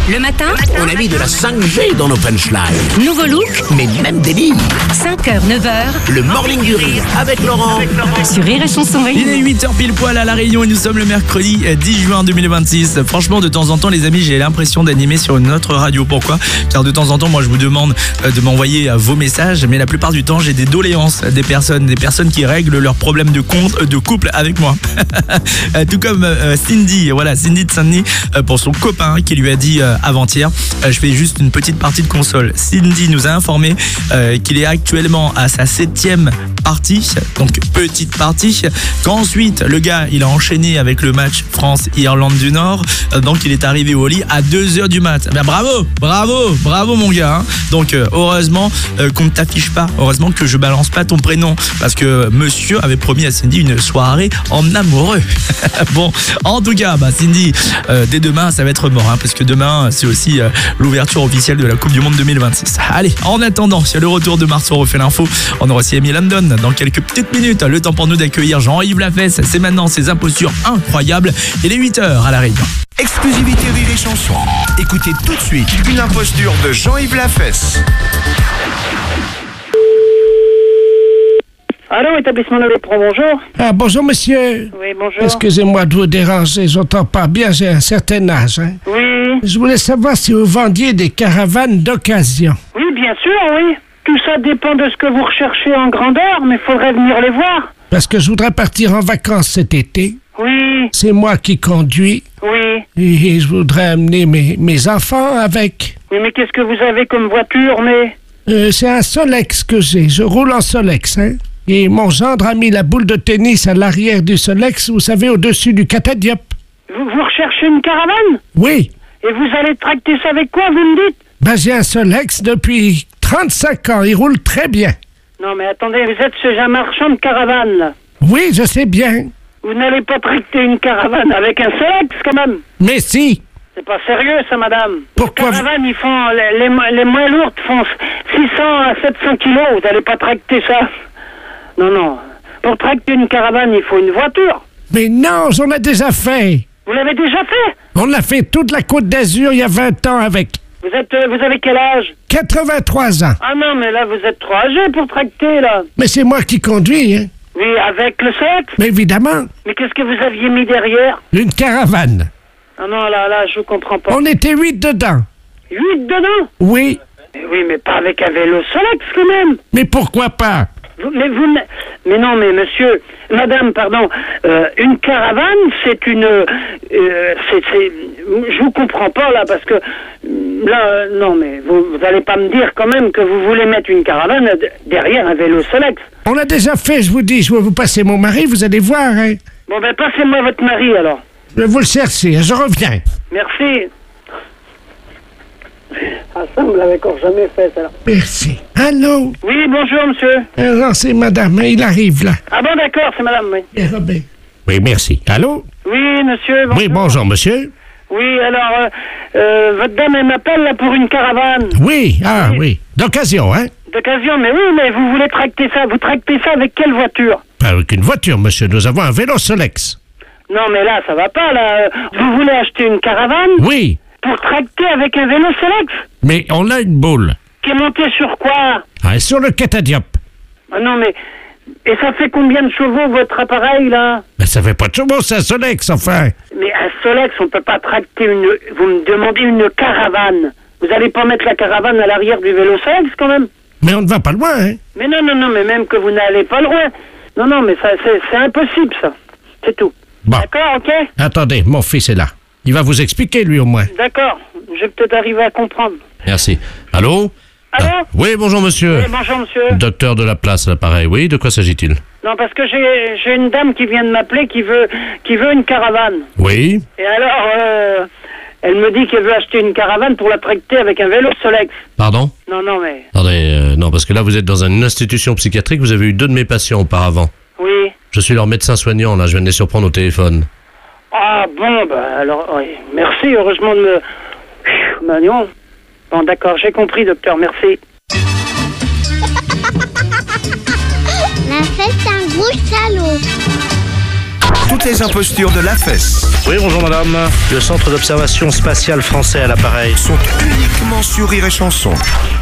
Le matin, On a mis de la 5G dans nos punchlines. nouveau look, Mais même des livres. 5h, 9h, Le morning du rire avec Laurent. sur Rire et Chanson. Il est 8h pile poil à La Réunion et nous sommes le mercredi 10 juin 2026. Franchement, de temps en temps, les amis, j'ai l'impression d'animer sur une autre radio. Pourquoi ? Car de temps en temps, moi, je vous demande de m'envoyer vos messages, mais la plupart du temps, j'ai des doléances des personnes qui règlent leurs problèmes de couple avec moi. Tout comme Cindy, voilà, Cindy de Saint-Denis, pour son copain qui lui a dit avant-hier, je fais juste une petite partie de console. Cindy nous a informé qu'il est actuellement à sa 7e partie, donc petite partie, qu'ensuite le gars il a enchaîné avec le match France-Irlande du Nord, donc il est arrivé au lit à 2h du mat. Ben bravo mon gars, hein. Donc heureusement qu'on ne t'affiche pas, heureusement que je balance pas ton prénom, parce que monsieur avait promis à Cindy une soirée en amoureux. Bon, en tout cas, Cindy, dès demain ça va être mort, hein, parce que demain c'est aussi l'ouverture officielle de la Coupe du Monde 2026. Allez, en attendant, s'il y a le retour de mars, on refait l'info. On aura aussi Amy London dans quelques petites minutes. Le temps pour nous d'accueillir Jean-Yves Lafesse. C'est maintenant ses impostures incroyables. Il est 8h à La Réunion. Exclusivité Rire et Chanson. Écoutez tout de suite une imposture de Jean-Yves Lafesse. Allô, établissement de l'éperon, bonjour. Ah, bonjour monsieur. Oui, bonjour. Excusez-moi de vous déranger, j'entends pas bien, j'ai un certain âge. Hein. Oui. Je voulais savoir si vous vendiez des caravanes d'occasion. Oui, bien sûr, oui. Tout ça dépend de ce que vous recherchez en grandeur, mais il faudrait venir les voir. Parce que je voudrais partir en vacances cet été. Oui, C'est moi qui conduis oui. et je voudrais amener mes enfants avec. Oui, mais qu'est-ce que vous avez comme voiture, mais... C'est un Solex que j'ai, je roule en Solex. Hein. Et mon gendre a mis la boule de tennis à l'arrière du Solex, vous savez, au-dessus du catadiop. Vous recherchez une caravane? Oui, Et vous allez tracter ça avec quoi, vous me dites? j'ai un Solex depuis 35 ans, il roule très bien. Non, mais attendez, vous êtes chez un marchand de caravane, là. Oui, je sais bien. Vous n'allez pas tracter une caravane avec un Solex, quand même. Mais si. C'est pas sérieux, ça, madame. Pourquoi Les caravanes, ils font... Les moins lourdes font 600 à 700 kilos. Vous n'allez pas tracter ça. Non. Pour tracter une caravane, il faut une voiture. Mais non, j'en ai déjà fait. Vous l'avez déjà fait? On l'a fait toute la Côte d'Azur il y a 20 ans avec Vous avez quel âge? 83 ans. Ah non, mais là, vous êtes trop âgé pour tracter, là. Mais c'est moi qui conduis, hein. Oui, avec le Solex. Mais évidemment, Mais qu'est-ce que vous aviez mis derrière? une caravane. Ah non, là, je comprends pas. On était 8 dedans. 8 dedans? Oui, Oui, mais pas avec un vélo Solex, quand même. mais pourquoi pas? Mais non, mais monsieur, madame, pardon, une caravane, c'est une, je vous comprends pas là, parce que là, non, mais vous allez pas me dire quand même que vous voulez mettre une caravane derrière un vélo Solex. On l'a déjà fait, je vous dis. Je vais vous passer mon mari, vous allez voir, hein. Bon, ben passez-moi votre mari alors. Je vais vous le chercher, je reviens. Merci. Ah, ça, on l'avait encore jamais fait, ça. Merci. Allô? Oui, bonjour, monsieur. Non, c'est madame, hein, il arrive là. Ah bon, d'accord, c'est madame, oui. Et Robert. Oui, merci. Allô? Oui, monsieur, bonjour. Oui, bonjour, monsieur. Oui, alors, votre dame, elle m'appelle là pour une caravane. Oui, oui. D'occasion, hein? D'occasion, mais oui, mais vous voulez tracter ça. Vous tractez ça avec quelle voiture? Pas avec une voiture, monsieur. Nous avons un vélo Solex. Non, mais là, ça va pas, là. Vous voulez acheter une caravane Oui, pour tracter avec un vélo Solex? mais on a une boule. Qui est monté sur quoi? Sur le catadiop. Ah non, mais... Et ça fait combien de chevaux, votre appareil, là? Mais ça fait pas de chevaux, c'est un Solex, enfin. Mais un Solex, on peut pas tracter une... Vous me demandez une caravane. Vous allez pas mettre la caravane à l'arrière du vélo Solex, quand même? Mais on ne va pas loin, hein? Mais non, mais même que vous n'allez pas loin. Non, mais ça, c'est impossible, ça. C'est tout. Bon. D'accord, ok? Attendez, mon fils est là. Il va vous expliquer, lui, au moins. D'accord. Je vais peut-être arriver à comprendre. Merci. Allô? Allô? Oui, bonjour monsieur. Oui, bonjour, monsieur. Docteur de la place, à l'appareil. Oui, de quoi s'agit-il? Non, parce que j'ai une dame qui vient de m'appeler qui veut une caravane. Oui. Et alors, elle me dit qu'elle veut acheter une caravane pour la tracter avec un vélo Solex. Pardon? Non, mais... Attendez, non, parce que là, vous êtes dans une institution psychiatrique, vous avez eu 2 de mes patients auparavant. Oui. Je suis leur médecin soignant, là, je viens de les surprendre au téléphone. Ah, bon, alors, oui. Merci, heureusement de me... non. Bon, d'accord, j'ai compris, docteur, merci. La fête, c'est un gros salaud. toutes les impostures de la fesse Oui, bonjour madame. Le centre d'observation spatiale français à l'appareil. sont uniquement sur Rire et Chanson.